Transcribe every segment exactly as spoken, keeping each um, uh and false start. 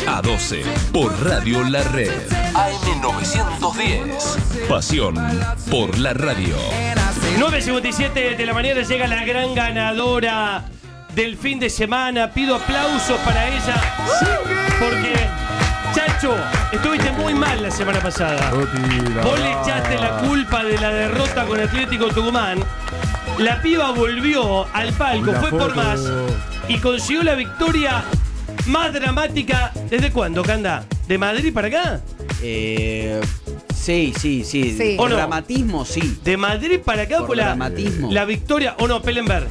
a doce por Radio La Red. A M novecientos diez. Pasión por la radio. nueve cincuenta y siete de la mañana llega la gran ganadora del fin de semana. Pido aplausos para ella. Porque, Chacho, estuviste muy mal la semana pasada. Vos le echaste la culpa de la derrota con Atlético Tucumán. La piba volvió al palco, fue por más y consiguió la victoria más dramática. ¿Desde cuándo, Canda? ¿De Madrid para acá? Eh, sí, sí, sí. Sí. Por ¿O no? dramatismo, sí. ¿De Madrid para acá Por fue la, dramatismo. la victoria? ¿O no, Pellenberg?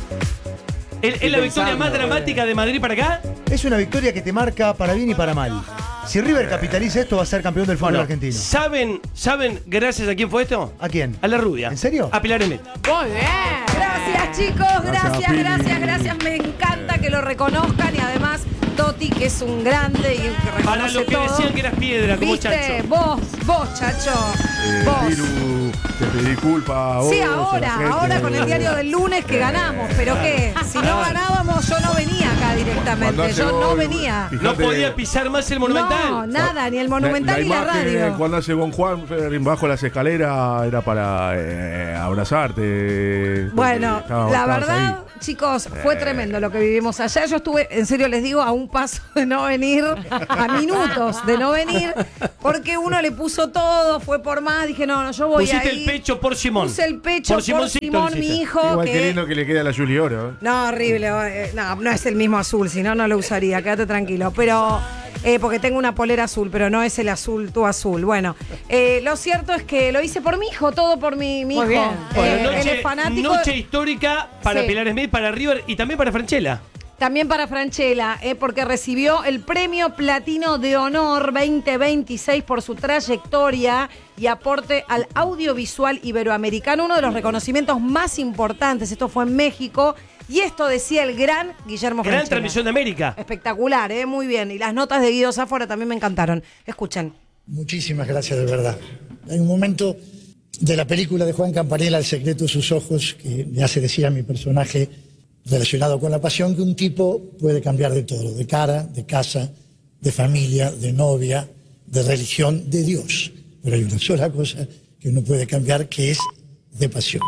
¿Es, es la victoria pensando, más dramática de Madrid para acá? Es una victoria que te marca para bien y para mal. Si River capitaliza esto, va a ser campeón del fútbol Bueno, argentino. ¿saben, ¿Saben gracias a quién fue esto? ¿A quién? A la rubia. ¿En serio? A Pilar Emmet. Muy bien. Gracias, chicos. Gracias, gracias, gracias. Me encanta que lo reconozcan y además Toti, que es un grande y que reconoce Para los que todo. decían que eras piedra, como ¿Viste? Chacho. Vos, vos, Chacho. Eh, vos. Piru, te pedí culpa a vos. Sí, a la ahora, gente. ahora con el diario del lunes que ganamos. Pero qué, si no ganábamos, yo no venía acá Cuando directamente. hace Yo no gol, venía. No fíjate, podía pisar más el Monumental. No, nada, ni el Monumental ni la imagen radio. Cuando hace con Juan bajo las escaleras era para eh, abrazarte. porque Bueno, estaba- la estabas verdad, ahí. chicos, fue tremendo lo que vivimos ayer. Yo estuve, en serio les digo, a un paso de no venir, a minutos de no venir, porque uno le puso todo, fue por más. Dije, no, no, yo voy a Pusiste ir. el pecho por Simón. Puse el pecho por, Simoncito Simón, lo mi hiciste. hijo. Igual que... que lindo que le queda a la Juli Oro. ¿eh? No, horrible. eh, No, no es el mismo azul, si no, no lo usaría. Quédate tranquilo. Pero, eh, porque tengo una polera azul, pero no es el azul, tu azul. Bueno, eh, lo cierto es que lo hice por mi hijo, todo por mi, mi hijo. Muy bien. Eh, Bueno, él noche, es fanático. noche histórica para Sí. Pilar Smith, para River y también para Franchella. También para Franchella, eh, porque recibió el premio Platino de Honor veinte veintiséis por su trayectoria y aporte al audiovisual iberoamericano, uno de los reconocimientos más importantes. Esto fue en México y esto decía el gran Guillermo Gran Franchella. transmisión de América. Espectacular, eh, muy bien. Y las notas de Guido Sáfora también me encantaron. Escuchen. Muchísimas gracias, de verdad. Hay un momento de la película de Juan Campanella, El secreto de sus ojos, que me hace decir a mi personaje relacionado con la pasión que un tipo puede cambiar de todo, de cara, de casa, de familia, de novia, de religión, de Dios. Pero hay una sola cosa que uno puede cambiar, que es de pasión.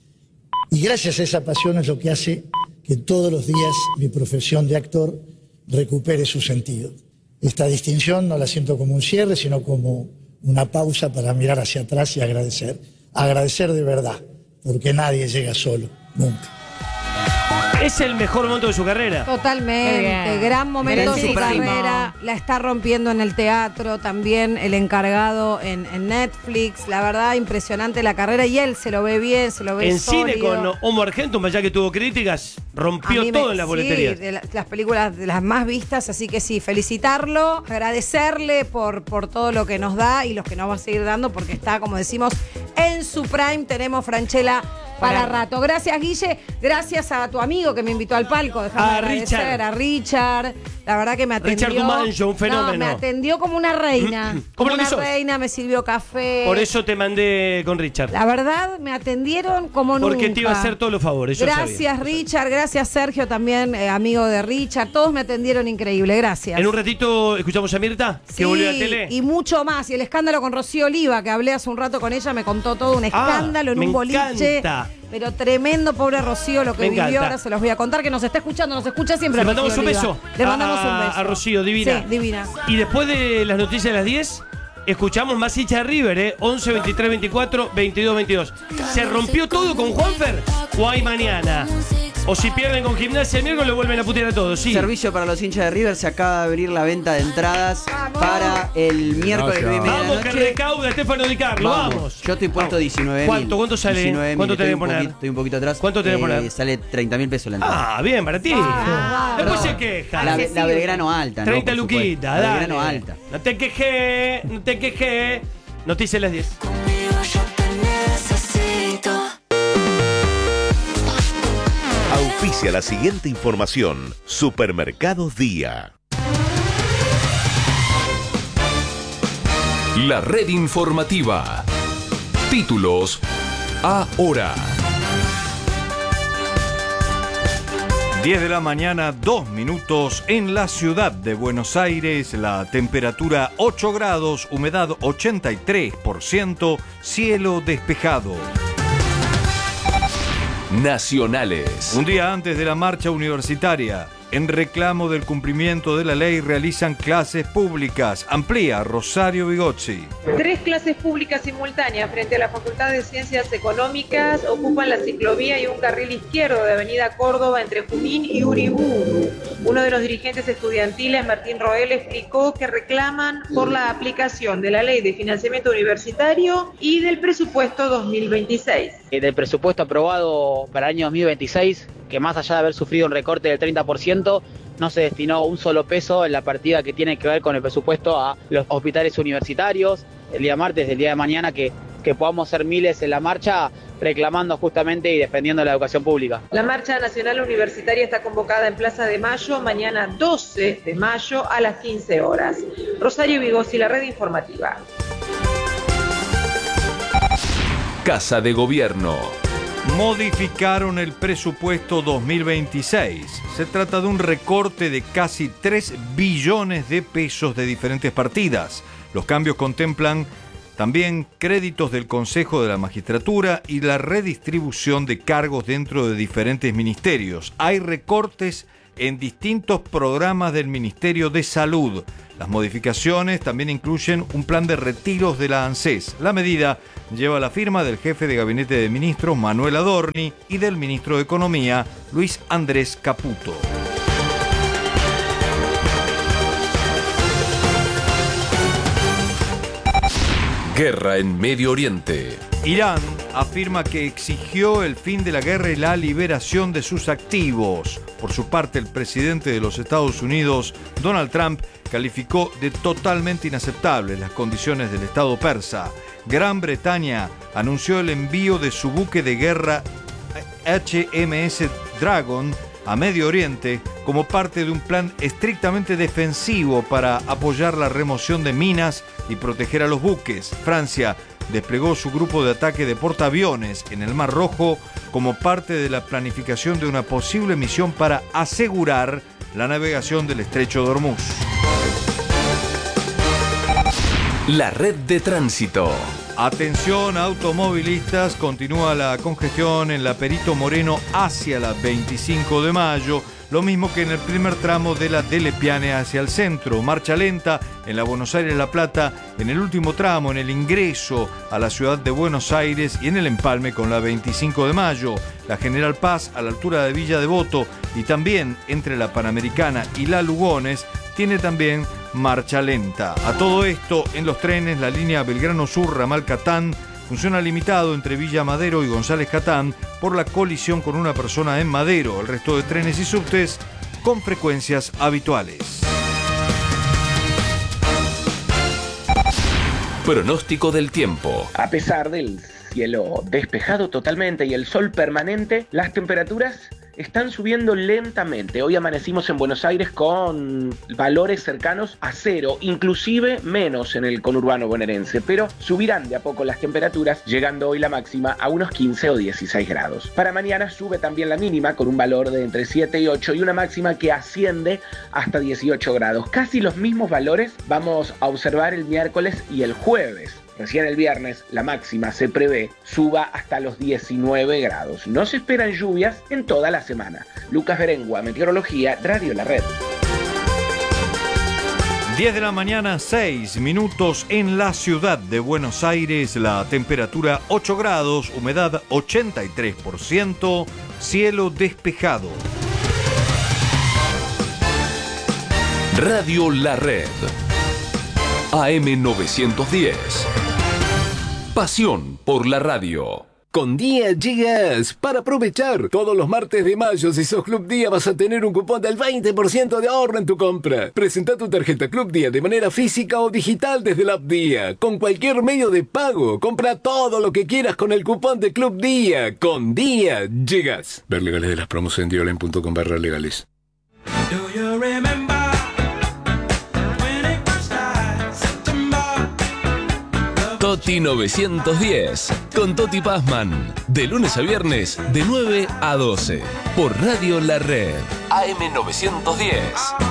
Y gracias a esa pasión es lo que hace que todos los días mi profesión de actor recupere su sentido. Esta distinción no la siento como un cierre, sino como una pausa para mirar hacia atrás y agradecer. Agradecer de verdad, porque nadie llega solo, nunca. Es el mejor momento de su carrera. Totalmente, Qué bien. gran momento de su Merecidísimo. carrera, la está rompiendo en el teatro, también el encargado en, en Netflix, la verdad impresionante la carrera y él se lo ve bien, se lo ve En sólido. cine con Homo Argentum, allá que tuvo críticas, A rompió mí me- todo en las sí, boleterías. de la- las películas de las más vistas, así que sí, felicitarlo, agradecerle por, por todo lo que nos da y los que nos va a seguir dando, porque está, como decimos, en su prime. Tenemos Franchella para Para- rato. Gracias, Guille. Gracias a tu amigo que me invitó al palco. Déjame A agradecer Richard. a Richard. La verdad que me atendió. Richard Dumancho, un fenómeno. No, me atendió como una reina. ¿Cómo como lo una que sos? reina, me sirvió café. Por eso te mandé con Richard. La verdad, me atendieron como nunca. Porque te iba a hacer todos los favores. Yo Gracias, sabía. Richard. Gracias, Sergio, también eh, amigo de Richard. Todos me atendieron increíble. Gracias. En un ratito escuchamos a Mirta, que Sí, volvió a la tele. y mucho más. Y el escándalo con Rocío Oliva, que hablé hace un rato con ella, me contó todo un escándalo en Ah, me un boliche. encanta. Pero tremendo, pobre Rocío, lo que Me vivió. encanta. Ahora se los voy a contar, que nos está escuchando, nos escucha siempre. Le mandamos Rocío un Oliva. beso. Le mandamos a, un beso. A Rocío, divina. Sí, divina. Y después de las noticias de las diez, escuchamos más hinchas de River, ¿eh? once, veintitrés, veinticuatro, veintidós, veintidós. ¿Se rompió todo con Juanfer? ¿O hay mañana? O si pierden con Gimnasia el miércoles, lo vuelven a putear a todos, sí. Servicio para los hinchas de River, se acaba de abrir la venta de entradas para el miércoles Gracias. nueve y media de la Vamos, que noche. recauda Estefano Di Carlo, vamos. Yo estoy puesto Vamos. diecinueve mil. ¿Cuánto? ¿Cuánto sale? ¿Cuánto tenés que poner? Estoy un poquito atrás. ¿Cuánto tenés que Eh, poner? Sale treinta mil pesos la entrada. Ah, bien, para ti. Ah, Después no. se queja. la, la Belgrano alta, ¿no? treinta Por supuesto. luquitas, La dale. Belgrano alta. No te quejé, no te quejé. Noticias de las diez. Auspicia la siguiente información. Supermercados Día. La red informativa. Títulos ahora. diez de la mañana, dos minutos en la ciudad de Buenos Aires, la temperatura ocho grados, humedad ochenta y tres por ciento, cielo despejado. Nacionales. Un día antes de la marcha universitaria, en reclamo del cumplimiento de la ley, realizan clases públicas. Amplía Rosario Bigozzi. Tres clases públicas simultáneas frente a la Facultad de Ciencias Económicas ocupan la ciclovía y un carril izquierdo de Avenida Córdoba entre Junín y Uriburu. Uno de los dirigentes estudiantiles, Martín Roel, explicó que reclaman por la aplicación de la Ley de Financiamiento Universitario y del presupuesto dos mil veintiséis. Del presupuesto aprobado para el año dos mil veintiséis, que más allá de haber sufrido un recorte del treinta por ciento, no se destinó un solo peso en la partida que tiene que ver con el presupuesto a los hospitales universitarios. El día martes, el día de mañana, que, que podamos ser miles en la marcha reclamando justamente y defendiendo la educación pública. La marcha nacional universitaria está convocada en Plaza de Mayo mañana doce de mayo a las quince horas. Rosario Bigozzi, la red informativa. Casa de Gobierno. Modificaron el presupuesto dos mil veintiséis. Se trata de un recorte de casi tres billones de pesos de diferentes partidas. Los cambios contemplan también créditos del Consejo de la Magistratura y la redistribución de cargos dentro de diferentes ministerios. Hay recortes en distintos programas del Ministerio de Salud. Las modificaciones también incluyen un plan de retiros de la ANSES. La medida lleva la firma del jefe de Gabinete de Ministros, Manuel Adorni, y del ministro de Economía, Luis Andrés Caputo. Guerra en Medio Oriente. Irán afirma que exigió el fin de la guerra y la liberación de sus activos. Por su parte, el presidente de los Estados Unidos, Donald Trump, calificó de totalmente inaceptables las condiciones del Estado persa. Gran Bretaña anunció el envío de su buque de guerra H M S Dragon a Medio Oriente como parte de un plan estrictamente defensivo para apoyar la remoción de minas y proteger a los buques. Francia desplegó su grupo de ataque de portaaviones en el Mar Rojo como parte de la planificación de una posible misión para asegurar la navegación del Estrecho de Hormuz. La red de tránsito. Atención automovilistas, continúa la congestión en la Perito Moreno hacia la veinticinco de mayo, lo mismo que en el primer tramo de la Delle Piane hacia el centro. Marcha lenta en la Buenos Aires-La Plata, en el último tramo, en el ingreso a la ciudad de Buenos Aires y en el empalme con la veinticinco de mayo. La General Paz a la altura de Villa Devoto y también entre la Panamericana y la Lugones tiene también marcha lenta. A todo esto, en los trenes, la línea Belgrano Sur, ramal Catán, funciona limitado entre Villa Madero y González Catán por la colisión con una persona en Madero. El resto de trenes y subtes con frecuencias habituales. Pronóstico del tiempo. A pesar del cielo despejado totalmente y el sol permanente, las temperaturas están subiendo lentamente. Hoy amanecimos en Buenos Aires con valores cercanos a cero, inclusive menos en el conurbano bonaerense, pero subirán de a poco las temperaturas, llegando hoy la máxima a unos quince o dieciséis grados. Para mañana sube también la mínima con un valor de entre siete y ocho y una máxima que asciende hasta dieciocho grados. Casi los mismos valores vamos a observar el miércoles y el jueves. Recién el viernes la máxima se prevé suba hasta los diecinueve grados. No se esperan lluvias en toda la semana. Lucas Berengua, Meteorología, Radio La Red. diez de la mañana, seis minutos en la ciudad de Buenos Aires. La temperatura ocho grados, humedad ochenta y tres por ciento, cielo despejado. Radio La Red. A M novecientos diez. Pasión por la radio. Con Día llegas para aprovechar. Todos los martes de mayo, si sos Club Día, vas a tener un cupón del veinte por ciento de ahorro en tu compra. Presenta tu tarjeta Club Día de manera física o digital desde la app Día. Con cualquier medio de pago. Compra todo lo que quieras con el cupón de Club Día. Con Día llegas. Ver legales de las promos en diolen punto com barra legales. Toti novecientos diez, con Toti Pazman, de lunes a viernes, de nueve a doce, por Radio La Red, A M novecientos diez.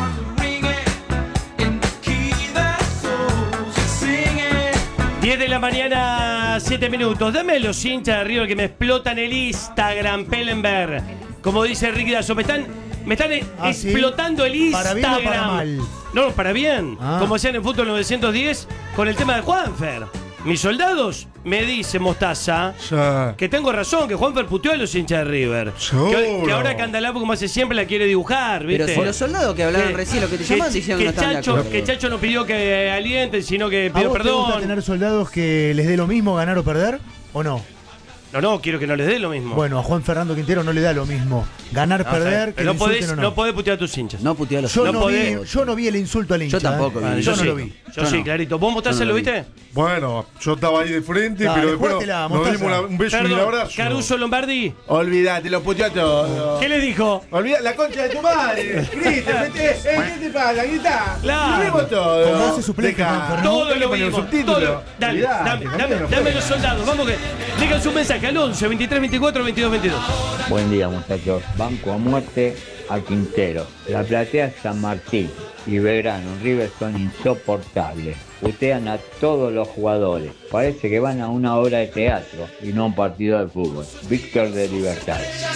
diez de la mañana, siete minutos. Dame los hinchas de River que me explotan el Instagram, Pellenberg. Como dice Ricky Dazo, me están, me están ¿Ah, explotando sí? el Instagram. ¿Para bien o para mal? No, para bien. Ah. Como hacían en Fútbol novecientos diez con el tema de Juanfer. Mis soldados me dice Mostaza Ya. que tengo razón, que Juanfer puteó a los hinchas de River. Seguro. Que, que ahora Candelapo, como hace siempre, la quiere dibujar, ¿viste? Pero si los soldados que hablaron recién, lo que te llamaban, diciendo que no estaban de Chacho, acuerdo. que Chacho no pidió que alienten, sino que ¿A pidió vos te gusta perdón. tener soldados que les dé lo mismo ganar o perder? ¿O no? No, no, quiero que no les dé lo mismo. Bueno, a Juan Fernando Quintero no le da lo mismo. Ganar, No, perder, está bien. que Pero lo no podés, insulten o no. no. podés putear a tus hinchas. No puteó a los Yo No no, podés. vi, yo no vi el insulto al hincha. Yo tampoco ¿eh? vi. Vale, Yo yo no sí. lo vi. Yo Yo sí, no. clarito. ¿Vos, Mostaza, Yo no lo lo vi. viste? Bueno, yo estaba ahí de frente, Dale, pero después jugátela, nos Mostaza. dimos una- un beso y un Perdón, abrazo. Caruso Lombardi. Olvídate, lo puteó a todo. ¿Qué le dijo? Olvida la concha de tu madre. Grita, mete. Eh, ¿qué te pasa? Grita. Claro. Lo vimos todo. Con voces suplentes, Deja. Juan Fernando. Todo Hay que lo poner un vimos. subtítulo. Todo. Dale, Olvidate, dame, no dame, puedo, dame no los soldados. Vamos que. Dejan su mensaje al once, veintitrés, veinticuatro, veintidós, veintidós. Buen día, muchachos. Banco a muerte a Quintero. La Platea San Martín y Belgrano, River son insoportables. Putean a todos los jugadores. Parece que van a una obra de teatro y no a un partido de fútbol. Víctor de Libertad.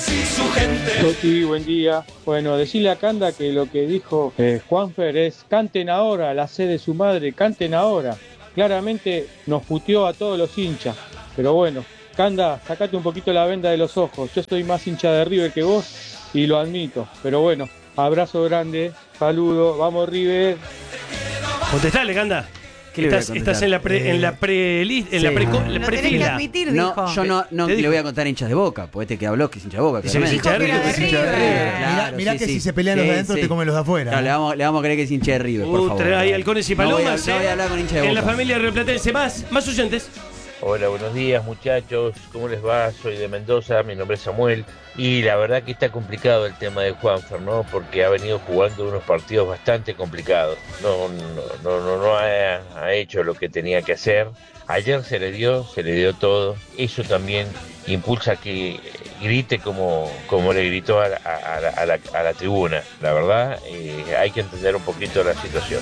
Toti, buen día. Bueno, decirle a Canda que lo que dijo eh, Juanfer es canten ahora, la sed de su madre, canten ahora. Claramente nos puteó a todos los hinchas. Pero bueno, Canda, sacate un poquito la venda de los ojos. Yo soy más hincha de River que vos y lo admito. Pero bueno, abrazo grande, saludo, vamos River. Contestale, Canda. ¿Qué le voy a Estás, contestar? estás en la pre, en la pre en Sí. la pre, No, la Lo tenés que prefila. admitir, No, dijo. yo no, no ¿Qué le dijo? voy a contar hinchas de Boca, porque este que habló que es hincha de Boca. Dice que es claramente. hincha de Dijo que River. era de hincha de River. River. Mirá, mirá sí, que sí. si se pelean los de Sí, adentro sí. te comen los de afuera. Claro, le vamos, le vamos a creer que es hincha de River, por Uh, favor. trae ahí halcones y No voy a- palomas, no voy a eh. hablar con hincha de En la Boca. familia rioplatense. Más, más oyentes. Hola, buenos días muchachos, ¿cómo les va? Soy de Mendoza, mi nombre es Samuel y la verdad que está complicado el tema de Juanfer, ¿no? Porque ha venido jugando unos partidos bastante complicados, no, no, no, no, no ha, ha hecho lo que tenía que hacer, ayer se le dio, se le dio todo, eso también impulsa a que grite como, como le gritó a la, a la, a la, a la tribuna, la verdad eh, hay que entender un poquito la situación.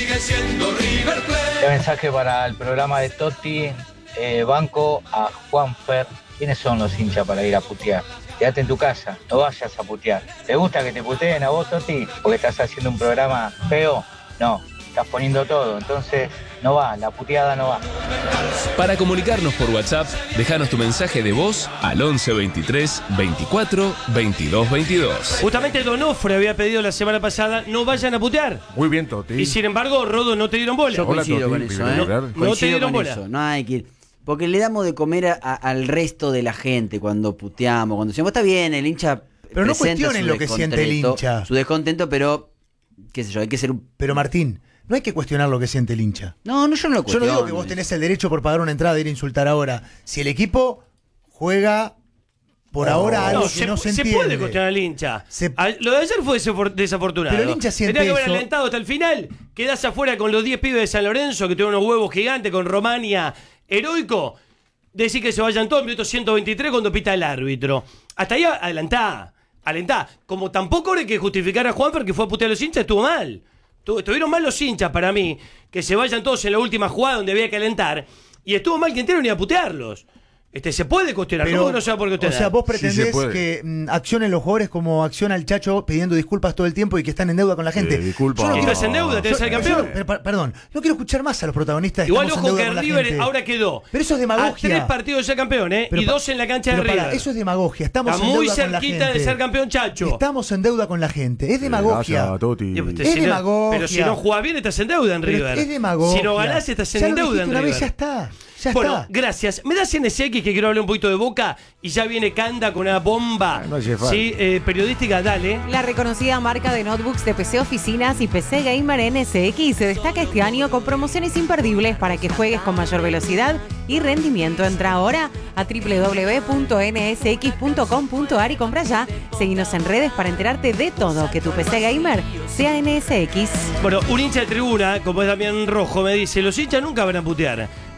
Un mensaje para el programa de Toti, eh, banco a Juanfer. ¿Quiénes son los hinchas para ir a putear? Quédate en tu casa, no vayas a putear. ¿Te gusta que te puteen a vos, Toti? Porque estás haciendo un programa feo. No, estás poniendo todo, entonces no va, la puteada no va. Para comunicarnos por WhatsApp, déjanos tu mensaje de voz al once veintitrés veinticuatro veintidós veintidós. Justamente Donofre había pedido la semana pasada no vayan a putear. Muy bien, Toti. Y sin embargo, Rodo, no te dieron bola. Yo coincido Toti, con eso, primero ¿eh? lugar. No te Coincido dieron con bola. eso. No hay que ir. Porque le damos de comer a- a- al resto de la gente cuando puteamos, cuando decimos, está bien, el hincha. Pero no presenta cuestionen su lo que siente el descontento, hincha. Su descontento, pero, qué sé yo, hay que ser un. Pero Martín, no hay que cuestionar lo que siente el hincha. No, no, yo no lo Yo cuestiono. no digo que vos tenés el derecho por pagar una entrada de ir a insultar ahora. Si el equipo juega por ahora algo que no se, se entiende. puede cuestionar al hincha. Se- A- Lo de ayer fue desafor- desafortunado. Pero el hincha siente Tenía que haber eso. alentado hasta el final. Quedás afuera con los diez pibes de San Lorenzo que tuvieron unos huevos gigantes con Romania heroico. Decir que se vayan todos en minuto ciento veintitrés cuando pita el árbitro. Hasta ahí adelantá. Alentá. Como tampoco hay que justificar a Juanfer que fue a putear a los hinchas, estuvo mal. Tu- Estuvieron mal los hinchas para mí. Que se vayan todos en la última jugada donde había que alentar. Y estuvo mal que entero ni a putearlos. Este, se puede cuestionar, Pero, ¿cómo que no se va por o cuestionar? sea, vos Sí, se pretendés puede. que mm, accionen los jugadores como acciona el Chacho pidiendo disculpas todo el tiempo y que están en deuda con la gente. Eh, disculpa. Yo no ¿Qué quiero- estás en deuda? ¿Tenés yo- que ser campeón? yo- pero, per- perdón, no quiero escuchar más a los protagonistas. Igual estamos en ojo deuda que con la River gente. ahora quedó Pero eso es demagogia. a tres partidos de ser campeón, ¿eh? Pero y pa- dos en la cancha de pero River. pará, eso es demagogia. Estamos Está en muy deuda con la cerquita gente. de ser campeón, Chacho. Estamos en deuda con la gente. Es demagogia. Gracias, Toti. Y, pues, Es si no- demagogia. pero si no jugás bien, estás en deuda en Pero River. es demagogia. Si no ganás, estás en Ya lo deuda dijiste en una River. vez, ya está. Ya bueno, está. gracias. ¿Me das N S X que quiero hablar un poquito de Boca? Y ya viene Canda con una bomba. no hace falta. Sí, eh, periodística, dale. La reconocida marca de notebooks de P C Oficinas y P C Gamer N S X se destaca este año con promociones imperdibles para que juegues con mayor velocidad y rendimiento. Entra ahora a doble u doble u doble u punto ene ese equis punto com punto a r y compra ya. Seguinos en redes para enterarte de todo. Que tu P C Gamer sea N S X. Bueno, un hincha de tribuna, como es Damián Rojo, me dice, los hinchas nunca van a putear.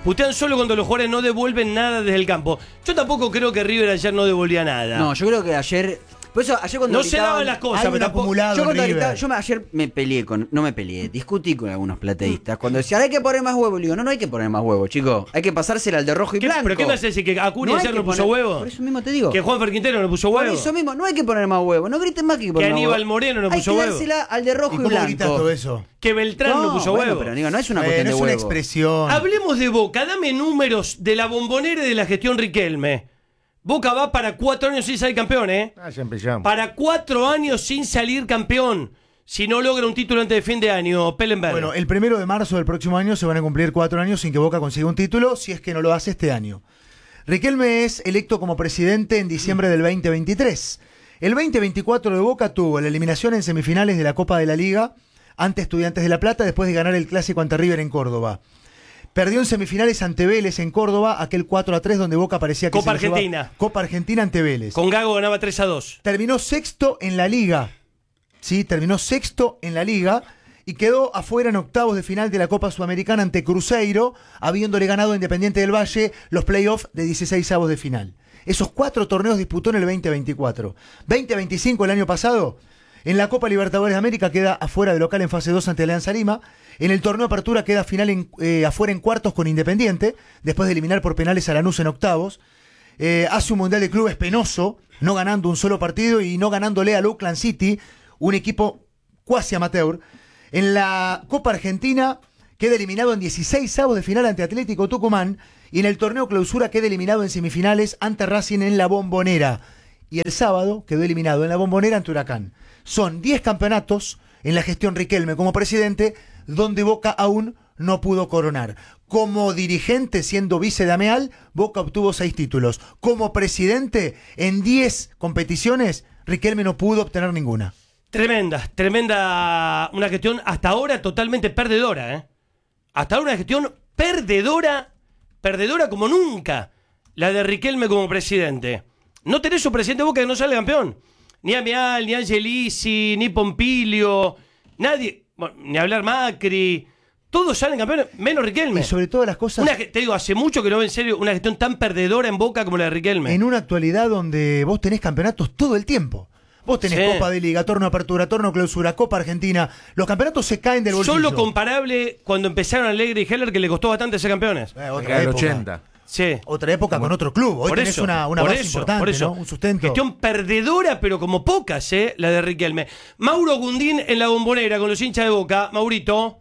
putean solo cuando los jugadores no devuelven nada desde el campo. Yo tampoco creo que River ayer no devolvía nada. No, yo creo que ayer... Por eso ayer cuando no se daban las cosas, pero pero tampoco, yo, cuando gritaba, yo me, ayer me peleé con, no me peleé, discutí con algunos plateístas cuando decían hay que poner más huevo, le digo, no, no hay que poner más huevo, chicos, hay que pasársela al de rojo y ¿Qué, blanco. ¿Pero qué me hace decir? ¿Que Acuña no ayer no puso poner, huevo? Por eso mismo te digo. ¿Que Juanfer Quintero no puso huevo? Por eso mismo, no hay que poner más huevo, no griten más que hay que poner ¿Que más Aníbal huevo. Moreno no puso huevo? Hay que dársela al de rojo ¿Y y, cómo blanco. gritas todo eso? Que Beltrán no, no puso bueno, huevo. Pero digo, no es una eh, cuestión no de es huevo. una expresión. Hablemos de Boca, dame números de la Bombonera y de la gestión Riquelme. Boca va para cuatro años sin salir campeón, ¿eh? Ah, ya empezamos. Para cuatro años sin salir campeón. Si no logra un título antes de fin de año, Pellenberg. Bueno, el primero de marzo del próximo año se van a cumplir cuatro años sin que Boca consiga un título, si es que no lo hace este año. Riquelme es electo como presidente en diciembre del veinte veintitrés. El veinte veinticuatro de Boca tuvo la eliminación en semifinales de la Copa de la Liga ante Estudiantes de La Plata después de ganar el clásico ante River en Córdoba. Perdió en semifinales ante Vélez en Córdoba, aquel cuatro a tres donde Boca parecía que Copa se lo Argentina. llevaba. Copa Argentina ante Vélez. Con Gago ganaba tres a dos. Terminó sexto en la Liga. Sí, terminó sexto en la Liga y quedó afuera en octavos de final de la Copa Sudamericana ante Cruzeiro, habiéndole ganado a Independiente del Valle los playoffs de dieciseisavos de final. Esos cuatro torneos disputó en el veinte veinticuatro. veinte veinticinco el año pasado, en la Copa Libertadores de América queda afuera de local en fase dos ante Alianza Lima. En el torneo Apertura queda final en, eh, afuera en cuartos con Independiente, después de eliminar por penales a Lanús en octavos. Eh, hace un Mundial de Clubes penoso, no ganando un solo partido y no ganándole al Oakland City, un equipo cuasi amateur. En la Copa Argentina queda eliminado en dieciseisavos de final ante Atlético Tucumán y en el torneo Clausura queda eliminado en semifinales ante Racing en la Bombonera. Y el sábado quedó eliminado en la Bombonera ante Huracán. Son diez campeonatos en la gestión Riquelme como presidente, donde Boca aún no pudo coronar. Como dirigente, siendo vice de Ameal, Boca obtuvo seis títulos. Como presidente, en diez competiciones, Riquelme no pudo obtener ninguna. Tremenda, tremenda, una gestión hasta ahora totalmente perdedora, ¿eh? Hasta ahora una gestión perdedora, perdedora como nunca, la de Riquelme como presidente. No tenés un presidente de Boca que no sale campeón. Ni Ameal, ni Angelici, ni Pompilio, nadie, bueno, ni hablar Macri, todos salen campeones, menos Riquelme. Y sobre todas las cosas... Una, te digo, hace mucho que no veo en serio una gestión tan perdedora en Boca como la de Riquelme. En una actualidad donde vos tenés campeonatos todo el tiempo. Vos tenés Sí. Copa de Liga, Torneo Apertura, Torneo Clausura, Copa Argentina. Los campeonatos se caen del bolsillo. Solo comparable cuando empezaron Alegre y Heller, que le costó bastante ser campeones. Eh, otra época. ochenta. Sí. Otra época con otro club. Hoy Por tenés eso, una, una por base eso, importante, por eso. ¿no? Un sustento. Gestión perdedora, pero como pocas, ¿eh? La de Riquelme. Mauro Gundín en la Bombonera con los hinchas de Boca. Maurito.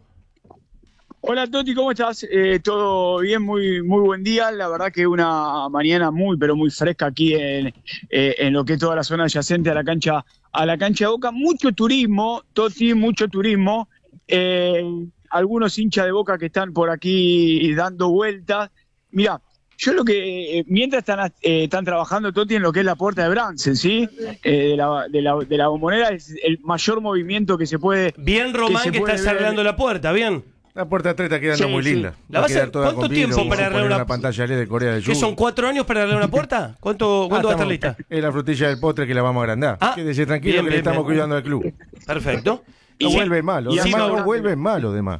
Hola Toti, ¿cómo estás? Eh, todo bien, muy muy buen día. La verdad que una mañana muy, pero muy fresca aquí en, eh, en lo que es toda la zona adyacente a la cancha a la cancha de Boca. Mucho turismo, Toti, mucho turismo. Eh, algunos hinchas de Boca que están por aquí dando vueltas. Mira, yo lo que, eh, mientras están, eh, están trabajando, Toti, en lo que es la puerta de Bransen, ¿sí? Eh, de, la, de, la, de la Bombonera, es el mayor movimiento que se puede. Bien Román que, que está arreglando la puerta, bien. La puerta tres está quedando Sí, muy sí. linda. ¿La Va a vas a- quedar toda ¿Cuánto con vidrio, tiempo vamos para a arreglar poner una- una pantalla L E D de Corea del Sur? ¿Qué son cuatro años para arreglar una puerta? ¿Cuánto, ¿cuándo va a estar estamos- lista? Es la frutilla del postre que la vamos a agrandar. Ah, Quédese tranquilo bien, que bien, le estamos bien. cuidando al club. Perfecto. No Y- vuelve malo. y Además, hace- no vuelve malo, demás.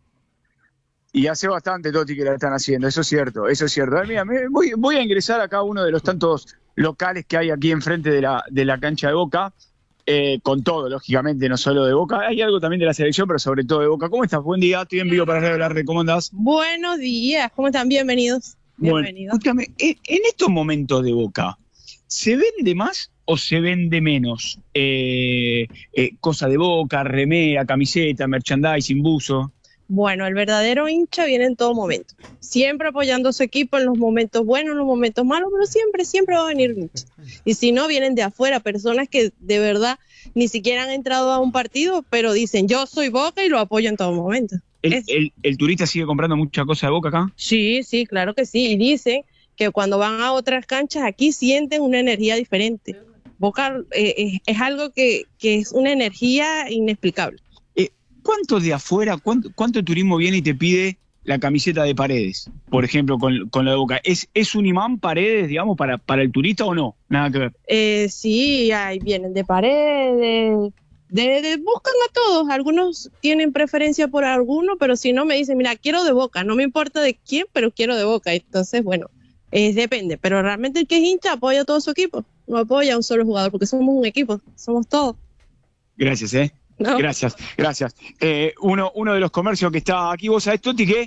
Y hace bastante, Toti, que la están haciendo, eso es cierto, eso es cierto. A ver, mira, me- voy, voy a ingresar a cada uno de los tantos locales que hay aquí enfrente de la, de la cancha de Boca, eh, con todo, lógicamente, no solo de Boca. Hay algo también de la selección, pero sobre todo de Boca. ¿Cómo estás? Buen día, estoy en vivo para Radio La Red, ¿cómo andás? Buenos días, ¿cómo están? Bienvenidos. Bueno, Bienvenidos. escúchame, en, en estos momentos de Boca, ¿se vende más o se vende menos? Eh, eh, cosa de Boca, remera, camiseta, merchandising, buzo. Bueno, el verdadero hincha viene en todo momento. Siempre apoyando a su equipo en los momentos buenos, en los momentos malos, pero siempre, siempre va a venir hincha. Y si no, vienen de afuera, personas que de verdad ni siquiera han entrado a un partido, pero dicen, yo soy Boca y lo apoyo en todo momento. ¿El, Es- el- el turista sigue comprando mucha cosa de Boca acá? Sí, sí, claro que sí. Y dicen que cuando van a otras canchas aquí sienten una energía diferente. Boca eh, es, es algo que, que es una energía inexplicable. ¿Cuánto de afuera, cuánto, cuánto turismo viene y te pide la camiseta de Paredes? Por ejemplo, con, con la de Boca. ¿Es, ¿Es un imán Paredes, digamos, para, para el turista o no? Nada que ver. Eh, sí, ahí vienen de Paredes, de, de- buscan a todos, algunos tienen preferencia por alguno, pero si no me dicen, mira, quiero de Boca, no me importa de quién, pero quiero de Boca. Entonces, bueno, eh, depende, pero realmente el que es hincha apoya a todo su equipo, no apoya a un solo jugador, porque somos un equipo, somos todos. Gracias, ¿eh? No. Gracias, gracias. Eh, uno, uno de los comercios que está aquí, vos sabés, Toti, que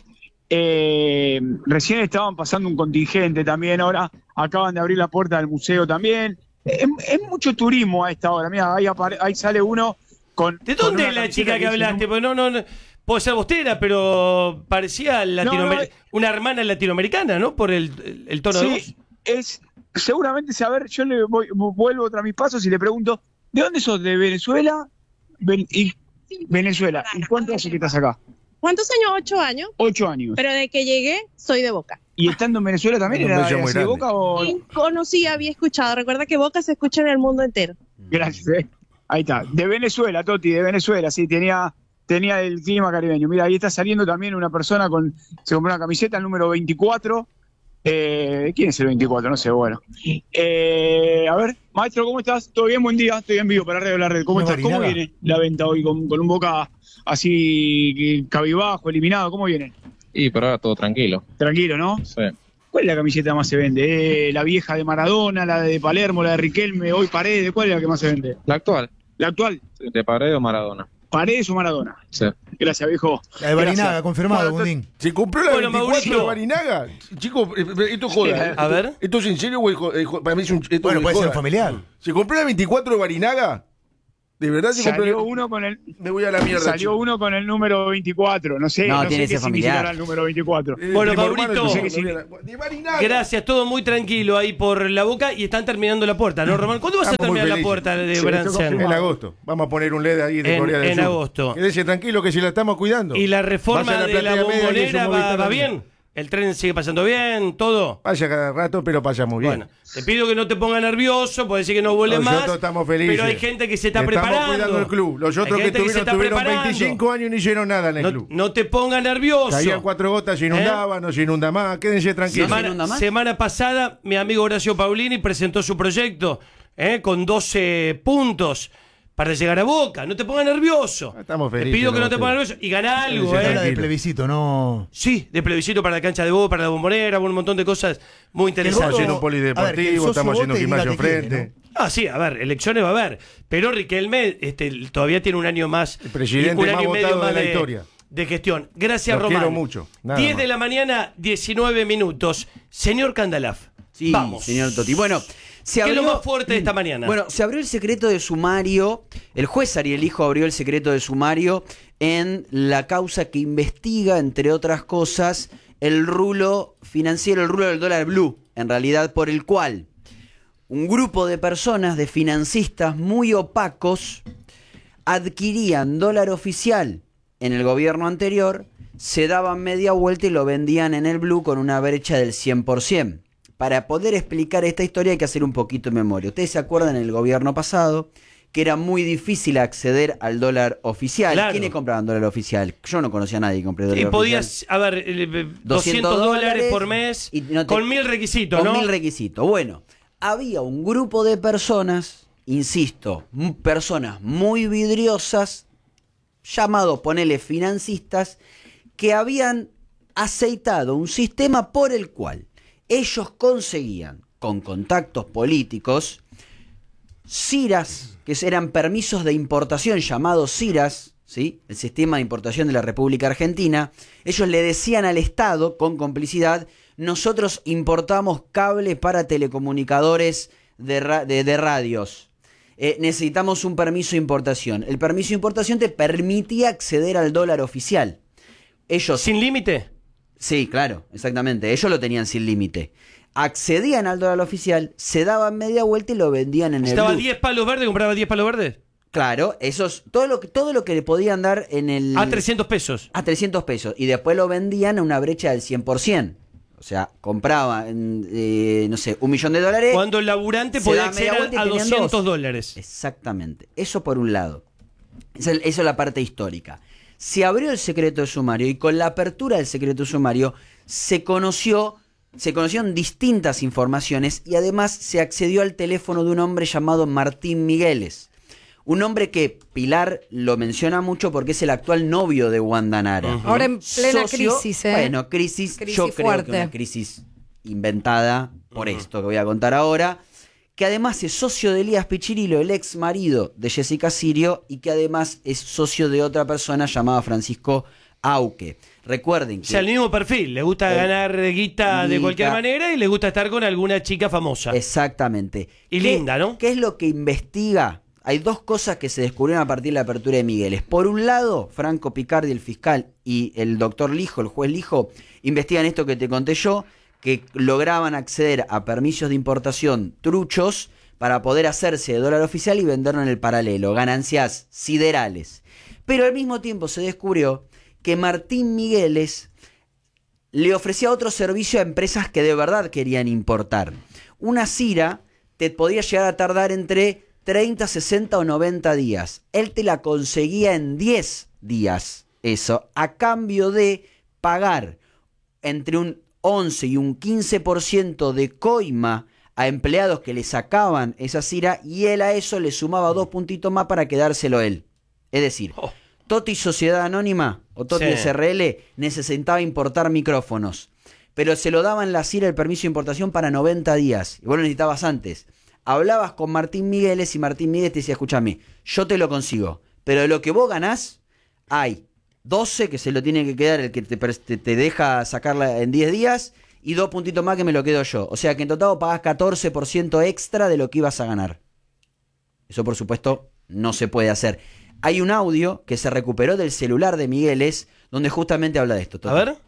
eh, recién estaban pasando un contingente también, ahora acaban de abrir la puerta del museo también. Es, es mucho turismo a esta hora, mira, ahí, apare- ahí sale uno con... ¿De dónde es la chica que hablaste? Pues no, no, no, puede ser bostera, pero parecía latinoamer- No, no, una hermana latinoamericana, ¿no? Por el, el, el tono de voz. Sí, es seguramente saber, yo le voy, vuelvo tras mis pasos y le pregunto, ¿de dónde sos? ¿De Venezuela? Ven- y, Venezuela. ¿Y cuánto hace que estás acá? ¿Cuántos años? Ocho años. Ocho años. Pero de que llegué, soy de Boca. ¿Y estando en Venezuela también Un era, beso era muy así de grande. Boca o...? Y conocí, había escuchado. Recuerda que Boca se escucha en el mundo entero. Gracias, eh. Ahí está. De Venezuela, Toti, de Venezuela, sí, tenía, tenía el clima caribeño. Mira, ahí está saliendo también una persona con, se compró una camiseta, el número veinticuatro. Eh, ¿Quién es el veinticuatro? No sé, bueno. Eh, a ver, maestro, ¿cómo estás? ¿Todo bien? Buen día. Estoy en vivo para Radio La Red. ¿Cómo Una estás? ¿Cómo marinada. viene la venta hoy con, con un Boca así eh, cabibajo, eliminado? ¿Cómo viene? Y por ahora todo tranquilo. Tranquilo, ¿no? Sí. ¿Cuál es la camiseta más se vende? Eh, ¿La vieja de Maradona, la de Palermo, la de Riquelme, hoy Paredes? ¿Cuál es la que más se vende? La actual. ¿La actual? ¿De Paredes o Maradona? ¿Paredes o Maradona? Sí. Gracias, viejo. La de Barinaga, Gracias. confirmado, Bueno, Gundín. ¿Se compró la Bueno, veinticuatro Mauricio. de Barinaga? Chicos, eh, eh, esto es joda. ¿eh? A ver. ¿Esto es en serio o es jo- es jo- para mí es un esto Bueno, es puede ser joda. un familiar. ¿Se compró la veinticuatro de Barinaga? ¿De verdad se compró? Salió uno con el. Me voy a la mierda. Salió chico. uno con el número veinticuatro. No sé, No, no, tiene sé que qué ser familiar. significará el número veinticuatro. Eh, Bueno, primo hermano, Maurito. no sé qué qué significa. significa. De Barinaga. Gracias, todo muy tranquilo ahí por la Boca y están terminando la puerta, ¿no, Román? ¿Cuándo vas a Estamos muy terminar la felices. puerta de Sí, esto Bransen? confirmado. En agosto. Vamos a poner un L E D ahí de En- Corea del en Sur. agosto. Quédese tranquilo que si la estamos cuidando. ¿Y la reforma Vaya a de la platea media, que bombonera es un va, Movistar va también. bien? ¿El tren sigue pasando bien? ¿Todo? Vaya cada rato, pero pasa muy bien. Bueno, te pido que no te pongas nervioso, puede decir que no vuele más. Nosotros estamos felices. Pero hay gente que se está Estamos preparando. cuidando el club. Los otros Hay que gente se tuvieron, está tuvieron preparando. veinticinco años y no hicieron nada en el No, club. no te pongas nervioso. Caían cuatro gotas, se inundaba, no se inunda más. Quédense tranquilos. inunda Semana, más? semana pasada, mi amigo Horacio Paulini presentó su proyecto ¿eh? con doce puntos para llegar a Boca. No te pongas nervioso. Estamos Te felices, pido que no te nosotros. pongas nervioso y gana algo. Se ¿eh? habla de plebiscito, no. Sí, de plebiscito para la cancha de Boca, para la bombonera, un montón de cosas muy Que el Estamos interesantes. haciendo un a ver, que el polideportivo, socio estamos haciendo vote y diga gimnasio que quiere, frente. Ah, sí, a ver, elecciones va a haber. Pero Riquelme este, todavía tiene un año más. El presidente un más año y medio votado más de la historia. De gestión. Gracias, Los Román. quiero mucho, nada diez más. de la mañana, diecinueve minutos. Señor Candalaf. Sí, vamos. señor Toti. Bueno, se ¿Qué es abrió... lo más fuerte de esta mañana? Bueno, se abrió el secreto de sumario. El juez Ariel Hijo abrió el secreto de sumario en la causa que investiga, entre otras cosas, el rulo financiero, el rulo del dólar blue, en realidad, por el cual un grupo de personas, de financistas muy opacos, adquirían dólar oficial en el gobierno anterior, se daban media vuelta y lo vendían en el blue con una brecha del cien por ciento. Para poder explicar esta historia hay que hacer un poquito de memoria. Ustedes se acuerdan en el gobierno pasado que era muy difícil acceder al dólar oficial. Claro. ¿Quiénes compraban dólar oficial? Yo no conocía a nadie que comprara dólar Y oficial. podías, a ver, eh, doscientos dólares por mes y no te- con mil requisitos, con ¿no? mil requisitos. Bueno, había un grupo de personas, insisto, m- personas muy vidriosas, llamado, ponele, financistas, que habían aceitado un sistema por el cual ellos conseguían, con contactos políticos, CIRAS, que eran permisos de importación llamados CIRAS, ¿sí? El sistema de importación de la República Argentina. Ellos le decían al Estado, con complicidad, nosotros importamos cables para telecomunicadores de, ra- de, de radios. Eh, necesitamos un permiso de importación. El permiso de importación te permitía acceder al dólar oficial. Ellos... ¿Sin límite? Sí, claro, exactamente. Ellos lo tenían sin límite. Accedían al dólar oficial, se daban media vuelta y lo vendían en el Estaba blue. diez palos verdes, compraba diez palos verdes. Claro, esos, todo lo que, todo lo que le podían dar en el... A trescientos pesos. A trescientos pesos. Y después lo vendían a una brecha del cien por ciento. O sea, compraban, eh, no sé, un millón de dólares. Cuando el laburante se podía daba media acceder vuelta y a tenían doscientos dos. dólares. Exactamente. Eso por un lado. Esa es, esa es la parte histórica. Se abrió el secreto de sumario y con la apertura del secreto de sumario se conoció, se conocieron distintas informaciones y además se accedió al teléfono de un hombre llamado Martín Migueles. Un nombre que Pilar lo menciona mucho porque es el actual novio de Wanda Nara. Uh-huh. Ahora en plena Socio, crisis, ¿eh? Bueno, crisis, crisis yo creo fuerte. que una crisis inventada por uh-huh. esto que voy a contar ahora, que además es socio de Elías Pichirilo, el ex marido de Jessica Sirio, y que además es socio de otra persona llamada Francisco Auque. Recuerden que... O sea, el mismo perfil, le gusta el, ganar guita de guita. cualquier manera y le gusta estar con alguna chica famosa. Exactamente. Y ¿Qué, linda, ¿no? ¿Qué es lo que investiga? Hay dos cosas que se descubrieron a partir de la apertura de Migueles. Por un lado, Franco Picardi, el fiscal, y el doctor Lijo, el juez Lijo, investigan esto que te conté yo, que lograban acceder a permisos de importación truchos para poder hacerse de dólar oficial y venderlo en el paralelo. Ganancias siderales. Pero al mismo tiempo se descubrió que Martín Migueles le ofrecía otro servicio a empresas que de verdad querían importar. Una cira te podía llegar a tardar entre treinta, sesenta o noventa días. Él te la conseguía en diez días, eso, a cambio de pagar entre un once y un quince por ciento de coima a empleados que le sacaban esa cira, y él a eso le sumaba dos puntitos más para quedárselo él. Es decir, oh. Toti Sociedad Anónima o Toti sí. S R L necesitaba importar micrófonos, pero se lo daban la cira el permiso de importación para noventa días, y vos lo necesitabas antes. Hablabas con Martín Migueles y Martín Migueles te decía, escúchame, yo te lo consigo, pero de lo que vos ganás, hay doce que se lo tiene que quedar el que te, te, te deja sacarla en diez días, y dos puntitos más que me lo quedo yo. O sea que en total pagás catorce por ciento extra de lo que ibas a ganar. Eso por supuesto no se puede hacer. Hay un audio que se recuperó del celular de Migueles donde justamente habla de esto. A ver.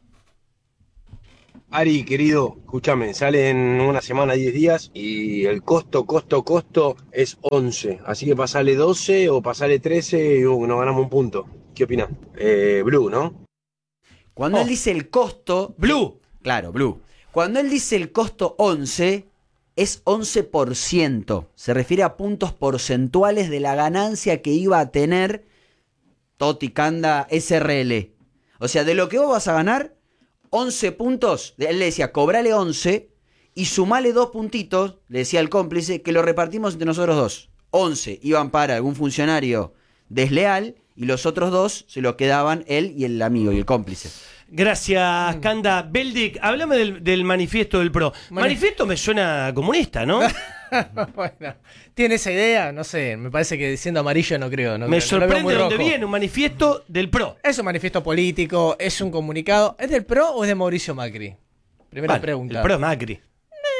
Ari, querido, escúchame, sale en una semana, diez días, y el costo, costo, costo es once. Así que pasale doce o pasale trece y uh, nos ganamos un punto. ¿Qué opinás? Eh, Blue, ¿no? Cuando oh. él dice el costo... Blue. Claro, Blue. Cuando él dice el costo once, es once por ciento. Se refiere a puntos porcentuales de la ganancia que iba a tener Toti Canda S R L. O sea, de lo que vos vas a ganar, once puntos, él le decía, cobrale once y sumale dos puntitos, le decía al cómplice, que lo repartimos entre nosotros dos. once iban para algún funcionario desleal y los otros dos se lo quedaban él y el amigo y el cómplice. Gracias, Canda. Beldic, háblame del, del manifiesto del P R O. Bueno. Manifiesto me suena comunista, ¿no? Bueno, tiene esa idea, no sé, me parece que diciendo amarillo no creo. No me creo, sorprende no de dónde viene un manifiesto del P R O. Es un manifiesto político, es un comunicado. ¿Es del P R O o es de Mauricio Macri? Primera bueno, pregunta. El P R O es Macri. Eh,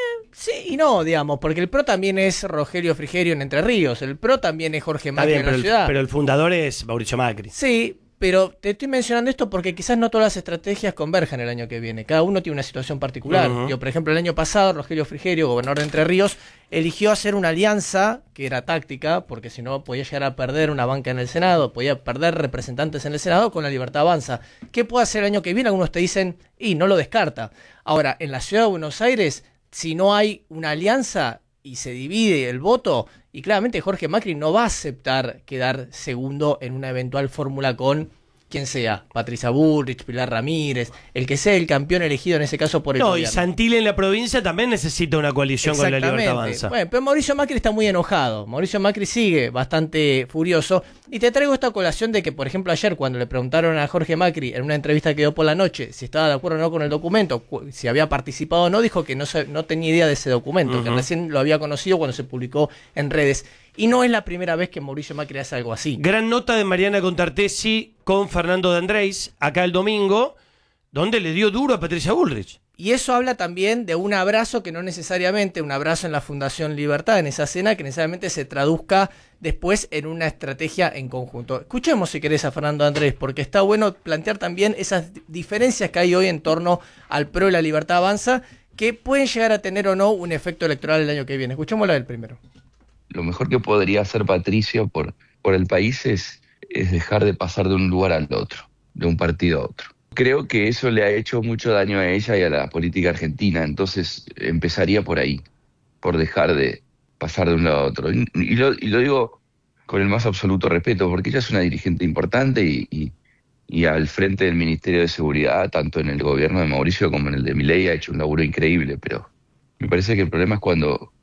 sí y no, digamos, porque el P R O también es Rogelio Frigerio en Entre Ríos. El P R O también es Jorge Macri bien, en la pero ciudad. El, pero el fundador es Mauricio Macri. Sí. Pero te estoy mencionando esto porque quizás no todas las estrategias converjan el año que viene. Cada uno tiene una situación particular. Uh-huh. Yo, por ejemplo, el año pasado, Rogelio Frigerio, gobernador de Entre Ríos, eligió hacer una alianza que era táctica, porque si no podía llegar a perder una banca en el Senado, podía perder representantes en el Senado con la Libertad Avanza. ¿Qué puede hacer el año que viene? Algunos te dicen, y no lo descarta. Ahora, en la ciudad de Buenos Aires, si no hay una alianza y se divide el voto, y claramente Jorge Macri no va a aceptar quedar segundo en una eventual fórmula con quien sea, Patricia Bullrich, Pilar Ramírez, el que sea el campeón elegido en ese caso por el no, gobierno. Y Santilli en la provincia también necesita una coalición con la Libertad Avanza. Bueno, pero Mauricio Macri está muy enojado. Mauricio Macri sigue bastante furioso. Y te traigo esta colación de que, por ejemplo, ayer cuando le preguntaron a Jorge Macri en una entrevista que dio por la noche si estaba de acuerdo o no con el documento, si había participado o no, dijo que no, se, no tenía idea de ese documento, uh-huh. que recién lo había conocido cuando se publicó en redes. Y no es la primera vez que Mauricio Macri hace algo así. Gran nota de Mariana Contartesi con Fernando de Andrés, acá el domingo, donde le dio duro a Patricia Bullrich. Y eso habla también de un abrazo que no necesariamente, un abrazo en la Fundación Libertad, en esa cena, que necesariamente se traduzca después en una estrategia en conjunto. Escuchemos si querés a Fernando Andrés, porque está bueno plantear también esas diferencias que hay hoy en torno al P R O y la Libertad Avanza, que pueden llegar a tener o no un efecto electoral el año que viene. Escuchémosla del primero. Lo mejor que podría hacer Patricia por, por el país es, es dejar de pasar de un lugar al otro, de un partido a otro. Creo que eso le ha hecho mucho daño a ella y a la política argentina, entonces empezaría por ahí, por dejar de pasar de un lado a otro. Y, y, lo, y lo digo con el más absoluto respeto, porque ella es una dirigente importante y, y, y al frente del Ministerio de Seguridad, tanto en el gobierno de Mauricio como en el de Milei, ha hecho un laburo increíble, pero me parece que el problema es cuando...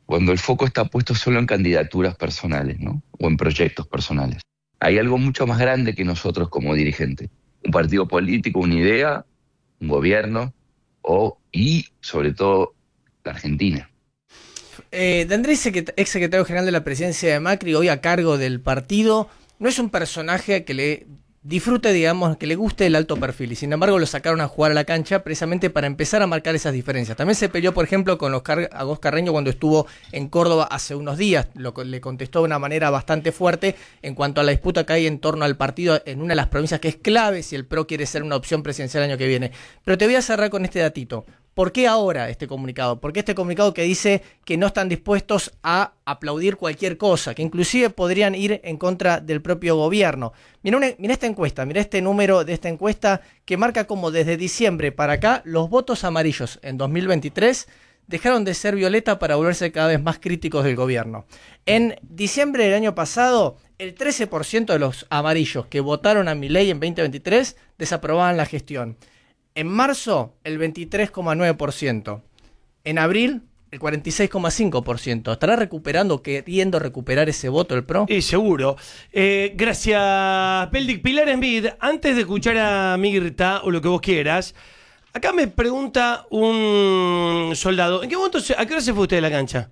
cuando el foco está puesto solo en candidaturas personales, ¿no? O en proyectos personales. Hay algo mucho más grande que nosotros como dirigentes. Un partido político, una idea, un gobierno o, y sobre todo la Argentina. Eh, de Andrés, ex secretario general de la presidencia de Macri, hoy a cargo del partido, no es un personaje que le disfrute, digamos, que le guste el alto perfil, y sin embargo lo sacaron a jugar a la cancha precisamente para empezar a marcar esas diferencias. También se peleó, por ejemplo, con Oscar Agos Carreño cuando estuvo en Córdoba hace unos días, lo, le contestó de una manera bastante fuerte en cuanto a la disputa que hay en torno al partido en una de las provincias que es clave si el P R O quiere ser una opción presidencial el año que viene. Pero te voy a cerrar con este datito. ¿Por qué ahora este comunicado? ¿Por qué este comunicado que dice que no están dispuestos a aplaudir cualquier cosa, que inclusive podrían ir en contra del propio gobierno? Mira, una, mira esta encuesta, mira este número de esta encuesta que marca cómo desde diciembre para acá los votos amarillos en dos mil veintitrés dejaron de ser violeta para volverse cada vez más críticos del gobierno. En diciembre del año pasado, el trece por ciento de los amarillos que votaron a Milei en veinte veintitrés desaprobaban la gestión. En marzo, el veintitrés coma nueve por ciento. En abril, el cuarenta y seis coma cinco por ciento. ¿Estará recuperando, queriendo recuperar ese voto el P R O? Y seguro. Eh, gracias, Peldic. Pilar Envid, antes de escuchar a Mirta o lo que vos quieras, acá me pregunta un soldado, ¿en qué momento, se, a qué hora se fue usted de la cancha?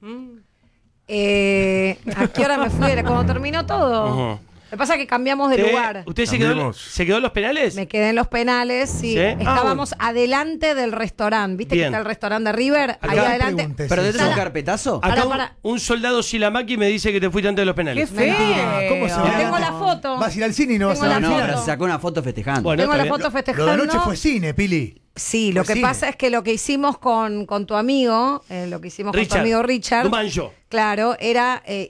Eh, ¿A qué hora me fui? Cuando terminó todo. Uh-huh. Lo que pasa es que cambiamos de ¿Usted, lugar. ¿Usted se quedó, se quedó en los penales? Me quedé en los penales, sí. ¿Sí? Estábamos Ah, bueno. adelante del restaurante. ¿Viste Bien. que está el restaurante de River? Acá- Ahí adelante. ¿Pero detrás Está un la- carpetazo? Acá Para, un, para. un soldado Silamaki me dice que te fuiste antes de los penales. ¡Qué feo! ¿Cómo se va? Tengo la foto. Vas a ir al cine y no vas Tengo a la ir al No, final. pero se sacó una foto festejando. Bueno, Tengo está la bien. foto Lo de festejando. anoche fue cine, Pili. Sí, lo Fue que cine. pasa es que lo que hicimos con, con tu amigo, eh, lo que hicimos con Richard, tu amigo Richard, Dumanjo. claro, era eh,